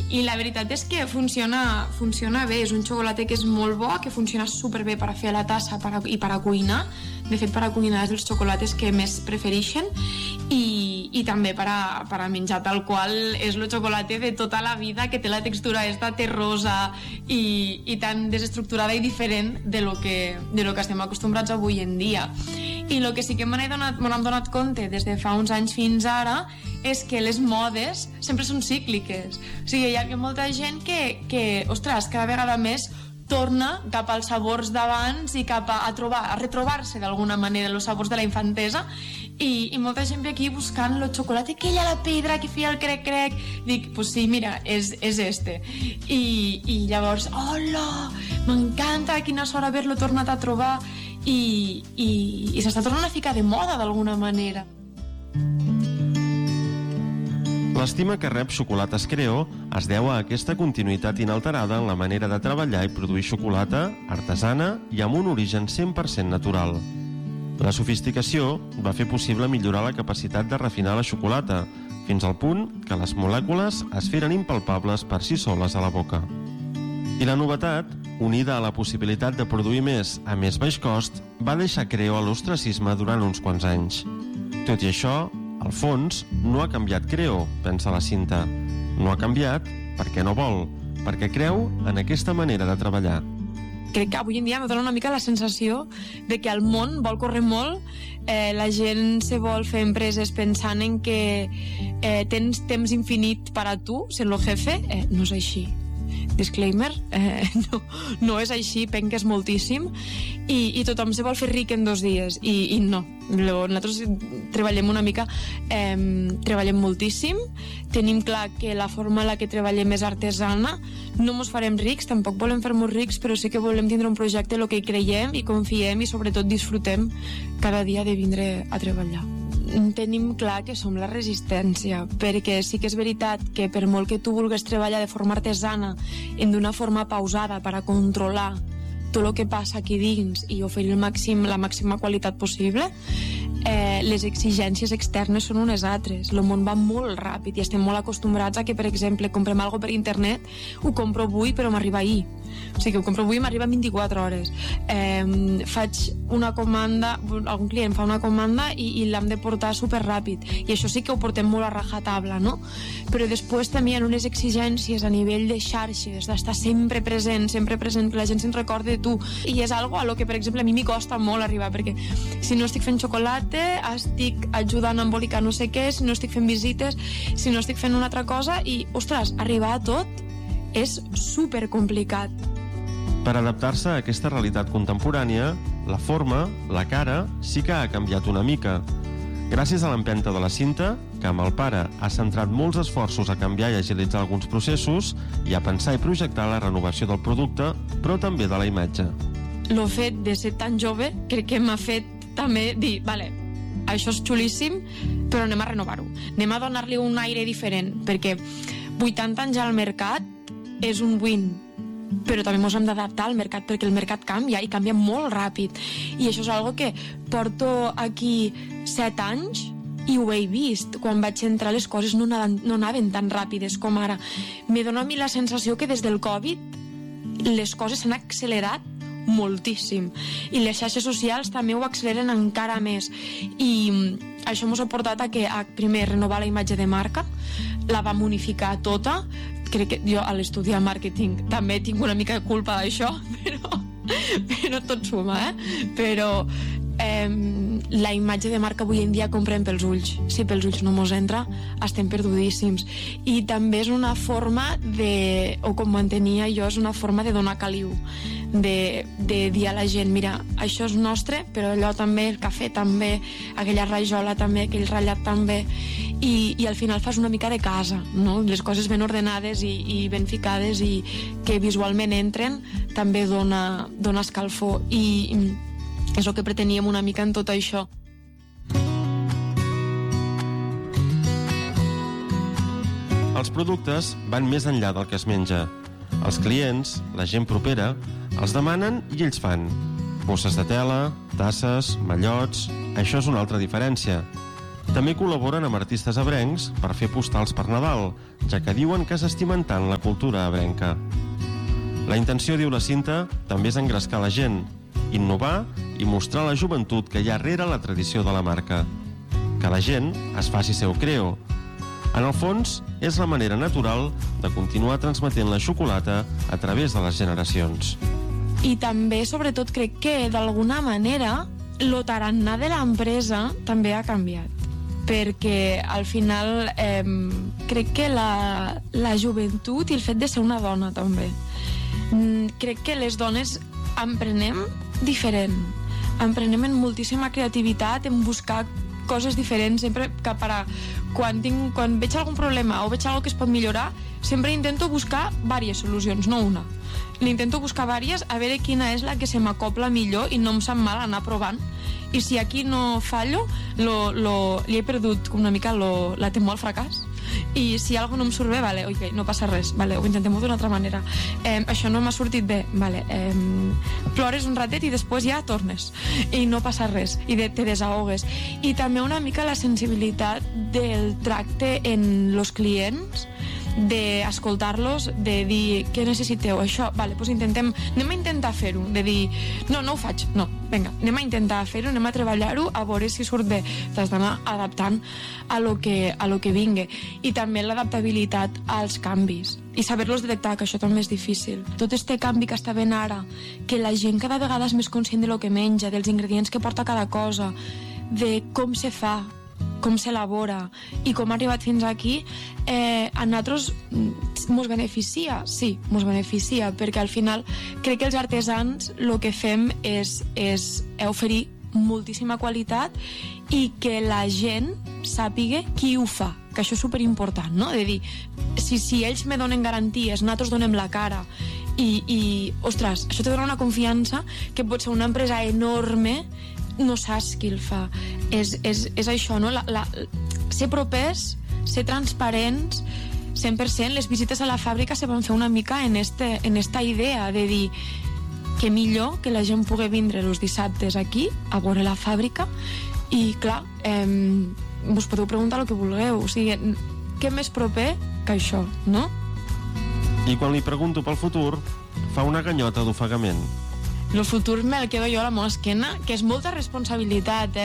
i la veritat és que funciona bé. És un xocolata que és molt bo, que funciona superbé per a fer a la tassa i per a cuinar. De fet, per a cuinar és dels xocolates que més prefereixen, i també per a menjar, tal qual és el xocolata de tota la vida, que té la textura esta terrosa i tan desestructurada i diferent de lo que estem acostumbrats avui en dia. I el que sí que m'hem donat compte des de fa uns anys fins ara és que les modes sempre són cícliques. O sigui, hi ha molta gent que ostres, cada vegada més torna cap als sabors d'abans i cap a retrobar-se d'alguna manera els sabors de la infantesa, i molta gent ve aquí buscant el xocolata aquell a la pedra que feia el crec-crec. Dic, pues sí, mira, és este. I llavors, hola, m'encanta, quina sort haver-lo tornat a trobar, i s'està tornant a ficar de moda d'alguna manera. L'estima que rep Xocolates Creo es deu a aquesta continuïtat inalterada en la manera de treballar i produir xocolata artesana i amb un origen 100% natural. La sofisticació va fer possible millorar la capacitat de refinar la xocolata, fins al punt que les molècules es feren impalpables per si soles a la boca. I la novetat, unida a la possibilitat de produir més a més baix cost, va deixar Creo a l'ostracisme durant uns quants anys. Tot i això, al fons, no ha canviat Creo, pensa la Cinta. No ha canviat perquè no vol, perquè creu en aquesta manera de treballar. Crec que avui en dia me dona una mica la sensació de que el món vol córrer molt, la gent se vol fer empreses pensant en que tens temps infinit per a tu, sent lo jefe. No és així. Disclaimer, no és així, penques moltíssim, i tothom se vol fer ric en 2 dies, i no. Nosaltres treballem una mica, treballem moltíssim, tenim clar que la forma en la que treballem és artesana, no mos farem rics, tampoc volem fer-nos rics, però sí que volem tindre un projecte en el que hi creiem i confiem i sobretot disfrutem cada dia de vindre a treballar. Tenim clar que som la resistència, perquè sí que és veritat que per molt que tu vulguis treballar de forma artesana en d'una forma pausada per a controlar tot el que passa aquí dins i oferir la màxima qualitat possible, les exigències externes són unes altres. El món va molt ràpid i estem molt acostumbrats a que, per exemple, comprem alguna per internet, ho compro avui però m'arriba ahir. O sigui, ho compro avui i m'arriba en 24 hores. Faig una comanda, algun client fa una comanda i l'hem de portar superràpid, i això sí que ho portem molt a rajatabla, no? Però després també hi ha unes exigències a nivell de xarxes, d'estar sempre present, que la gent se'n recordi de tu, i és algo a lo que, per exemple, a mi m'hi costa molt arribar, perquè si no estic fent xocolata, estic ajudant a embolicar no sé què, si no estic fent visites, si no estic fent una altra cosa, i, ostres, arribar a tot és supercomplicat. Per adaptar-se a aquesta realitat contemporània, la forma, la cara, sí que ha canviat una mica. Gràcies a l'empenta de la Cinta, que amb el pare ha centrat molts esforços a canviar i agilitzar alguns processos i a pensar i projectar la renovació del producte, però també de la imatge. El fet de ser tan jove crec que m'ha fet també dir, vale, això és xulíssim, però anem a renovar-ho. Anem a donar-li un aire diferent, perquè 80 anys al mercat és un win, però també ens hem d'adaptar al mercat, perquè el mercat canvia i canvia molt ràpid, i això és algo que porto aquí 7 anys i ho he vist. Quan vaig entrar les coses no anaven tan ràpides com ara. Me dona a mi la sensació que des del Covid les coses s'han accelerat moltíssim, i les xarxes socials també ho acceleren encara més, i això ens ha portat a que primer renovar la imatge de marca, la vam unificar tota. Crec que jo a l'estudiar màrqueting també tinc una mica de culpa d'això, però tot suma, però la imatge de marca avui en dia comprem pels ulls. Si pels ulls no mos entra, estem perdudíssims. I també és una forma de, o com mantenia jo, és una forma de donar caliu, de dir a la gent, mira, això és nostre, però allò també, el cafè també, aquella rajola també, aquell ratllat també, i al final fas una mica de casa, no? Les coses ben ordenades i ben ficades i que visualment entren també dona escalfor, i és el que preteníem una mica en tot això. Els productes van més enllà del que es menja. Els clients, la gent propera, els demanen i ells fan. Bosses de tela, tasses, mallots... Això és una altra diferència. També col·laboren amb artistes ebrencs per fer postals per Nadal, ja que diuen que s'estimen tant la cultura ebrenca. La intenció, diu la Cinta, també és engrescar la gent, innovar i mostrar la joventut que hi ha rere la tradició de la marca. Que la gent es faci seu Creo. En el fons, és la manera natural de continuar transmetent la xocolata a través de les generacions. I també, sobretot, crec que d'alguna manera lo tarannà de l'empresa també ha canviat, perquè al final crec que la joventut i el fet de ser una dona també, crec que les dones emprenem diferent, emprenem en moltíssima creativitat, en buscar coses diferents, sempre que quan veig algun problema o veig alguna que es pot millorar, sempre intento buscar diverses solucions, no una. L'intento buscar diverses, a veure quina és la que se m'acopla millor i no em sap mal anar provant. I si aquí no fallo, li he perdut una mica la temor al fracàs. I si alguna no em surt bé, vale, okay, no passa res, vale, ho intentem d'una altra manera. Això no m'ha sortit bé, vale, plores un ratet i després ja tornes i no passa res i te desahogues. I també una mica la sensibilitat del tracte en los clients, d'escoltar-los, de dir què necessiteu, això, vale, doncs anem a intentar fer-ho, de dir no ho faig, no, vinga, anem a intentar fer-ho, anem a treballar-ho, a veure si surt bé. T'has d'anar adaptant a lo que vingui. I també l'adaptabilitat als canvis i saber-los detectar, que això també és difícil. Tot este canvi que està ben ara, que la gent cada vegada és més conscient de lo que menja, dels ingredients que porta cada cosa, de com se fa, com s'elabora i com ha arribat fins aquí, a nosaltres mos beneficia, sí, mos beneficia, perquè al final crec que els artesans el que fem és oferir moltíssima qualitat i que la gent sàpiga qui ho fa, que això és superimportant, no? De dir, si ells me donen garanties, nosaltres donem la cara i ostres, això te dona una confiança que pot ser una empresa enorme, no saps qui el fa. És això, no? Ser propers, ser transparents, 100%. Les visites a la fàbrica se van fer una mica en esta idea de dir que millor que la gent pugui vindre els dissabtes aquí a veure la fàbrica i, clar, us podeu preguntar el que vulgueu. O sigui, què més proper que això, no? I quan li pregunto pel futur, fa una ganyota d'ofegament. El futur me'l quedo jo a la meva esquena, que és molta responsabilitat,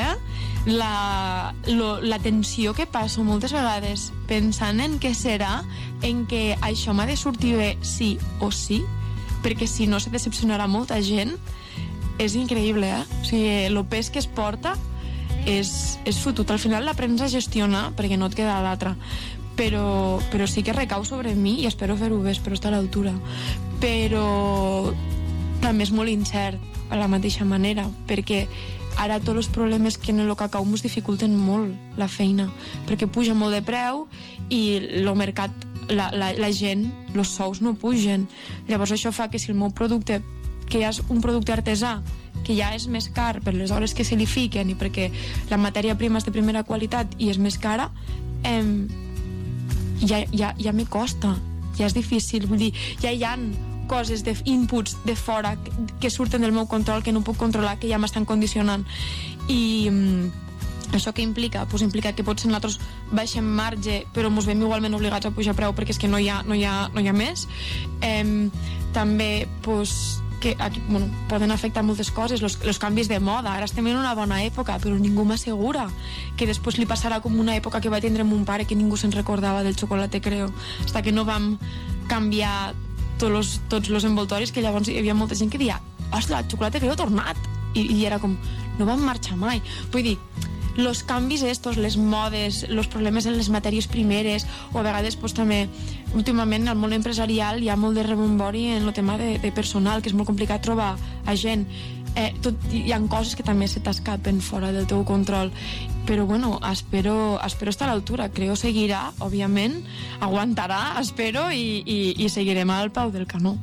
la tensió que passo moltes vegades pensant en què serà, en què això m'ha de sortir bé sí o sí, perquè si no se decepcionarà molta gent. És increïble, O sigui, el pes que es porta és fotut. Al final l'aprens a gestionar, perquè no et queda l'altra. Però sí que recau sobre mi i espero fer-ho bé, espero estar a l'altura. Però també és molt incert a la mateixa manera, perquè ara tots els problemes que en el cacau ens dificulten molt la feina, perquè puja molt de preu i el mercat, la gent, els sous no pugen. Llavors això fa que si el meu producte, que ja és un producte artesà, que ja és més car per les hores que se li fiquen i perquè la matèria prima és de primera qualitat i és més cara, ja me costa, ja és difícil. Vull dir, ja hi ha coses d'inputs de fora que surten del meu control, que no puc controlar, que ja m'estan condicionant. I això què implica? Pues implica que potser nosaltres baixem marge, però ens veiem igualment obligats a pujar preu perquè és que no hi ha més. També que aquí, poden afectar moltes coses, els canvis de moda. Ara estem en una bona època, però ningú m'assegura que després li passarà com una època que va tindre mon pare, que ningú se'n recordava del xocolate Creo, fins que no vam canviar tots els envoltoris, que llavors hi havia molta gent que deia, ostres, el xocolate Creo ha tornat, i era com, no vam marxar mai. Vull dir, els canvis estos, les modes, els problemes en les matèries primeres, o a vegades també, últimament al món empresarial hi ha molt de rebombori en el tema de personal, que és molt complicat trobar a gent. Hi ha coses que també se t'escapen fora del teu control, però bueno, espero estar a l'altura. Creo seguirà, òbviament, aguantarà, espero, i seguirem al peu del canó.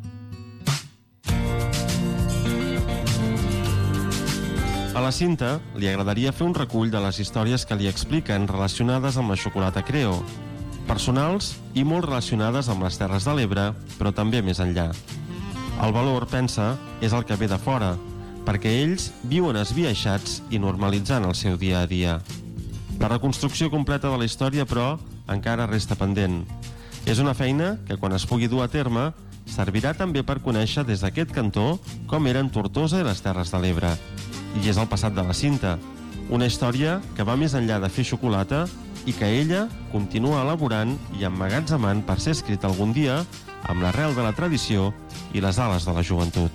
A la Cinta li agradaria fer un recull de les històries que li expliquen relacionades amb la xocolata Creo, personals i molt relacionades amb les Terres de l'Ebre, però també més enllà. El valor, pensa, és el que ve de fora, perquè ells viuen esbiaixats i normalitzant el seu dia a dia. La reconstrucció completa de la història, però, encara resta pendent. És una feina que, quan es pugui dur a terme, servirà també per conèixer des d'aquest cantó com eren Tortosa i les Terres de l'Ebre. I és el passat de la Cinta, una història que va més enllà de fer xocolata i que ella continua elaborant i emmagatzemant per ser escrita algun dia amb l'arrel de la tradició i les ales de la joventut.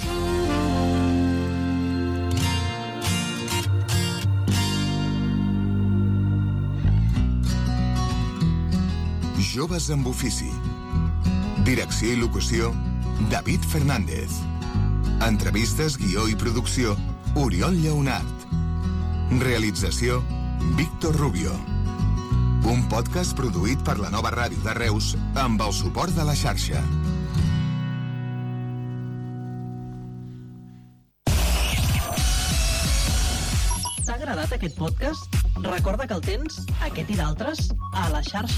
Joves amb ofici. Direcció i locució, David Fernández. Entrevistes, guió i producció, Oriol Lleonart. Realització, Víctor Rubio. Un podcast produït per la Nova Ràdio de Reus amb el suport de la xarxa. T'ha agradat aquest podcast? Recorda que el tens, aquest i d'altres, a la xarxa